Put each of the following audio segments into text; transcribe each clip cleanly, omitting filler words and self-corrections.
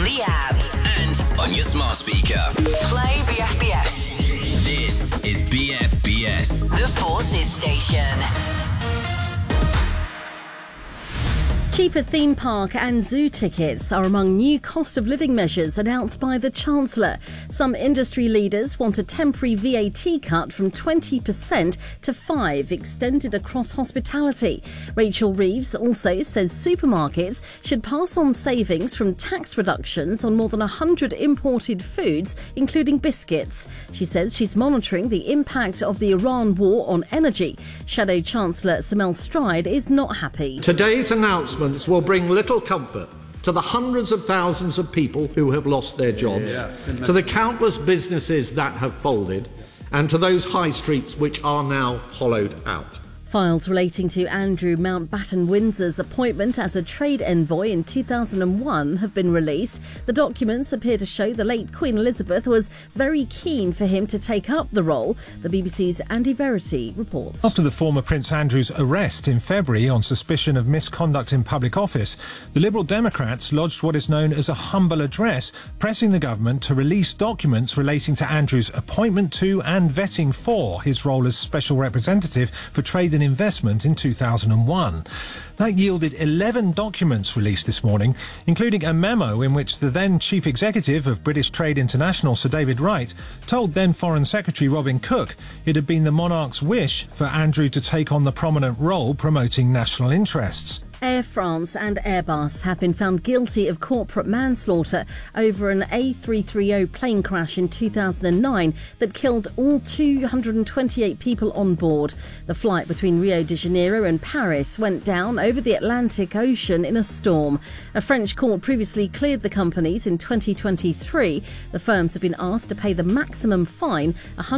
the app and on your smart speaker. Play BFBS. This is BFBS, The Forces Station. Cheaper theme park and zoo tickets are among new cost of living measures announced by the Chancellor. Some industry leaders want a temporary VAT cut from 20% to 5%, extended across hospitality. Rachel Reeves also says supermarkets should pass on savings from tax reductions on more than 100 imported foods, including biscuits. She says she's monitoring the impact of the Iran war on energy. Shadow Chancellor Samel Stride is not happy. Today's announcement will bring little comfort to the hundreds of thousands of people who have lost their jobs, to the countless businesses that have folded, and to those high streets which are now hollowed out. Files relating to Andrew Mountbatten-Windsor's appointment as a trade envoy in 2001 have been released. The documents appear to show the late Queen Elizabeth was very keen for him to take up the role. The BBC's Andy Verity reports. After the former Prince Andrew's arrest in February on suspicion of misconduct in public office, the Liberal Democrats lodged what is known as a humble address, pressing the government to release documents relating to Andrew's appointment to and vetting for his role as Special Representative for Trade and Investment in 2001. That yielded 11 documents released this morning, including a memo in which the then Chief Executive of British Trade International, Sir David Wright, told then Foreign Secretary Robin Cook it had been the monarch's wish for Andrew to take on the prominent role promoting national interests. Air France and Airbus have been found guilty of corporate manslaughter over an A330 plane crash in 2009 that killed all 228 people on board. The flight between Rio de Janeiro and Paris went down over the Atlantic Ocean in a storm. A French court previously cleared the companies in 2023. The firms have been asked to pay the maximum fine,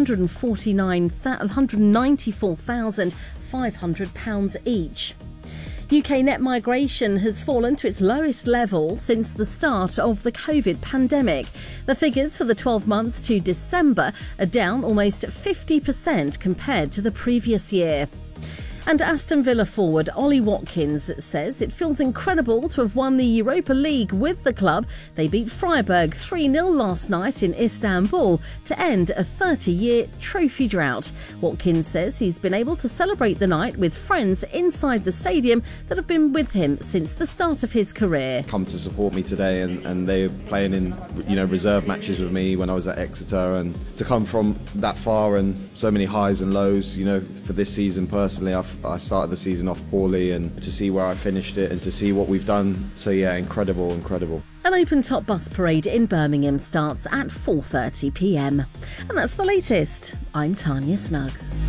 £194,500 each. UK net migration has fallen to its lowest level since the start of the COVID pandemic. The figures for the 12 months to December are down almost 50% compared to the previous year. And Aston Villa forward Ollie Watkins says it feels incredible to have won the Europa League with the club. They beat Freiburg 3-0 last night in Istanbul to end a 30-year trophy drought. Watkins says he's been able to celebrate the night with friends inside the stadium that have been with him since the start of his career. Come to support me today, and they're playing in reserve matches with me when I was at Exeter, and to come from that far and so many highs and lows, for this season personally, I started the season off poorly, and to see where I finished it and to see what we've done. So yeah, incredible. An open-top bus parade in Birmingham starts at 4:30 p.m. And that's the latest. I'm Tanya Snuggs.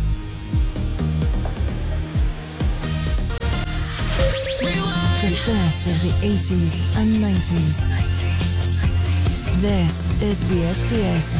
The best of the 80s and 90s. This is BFBS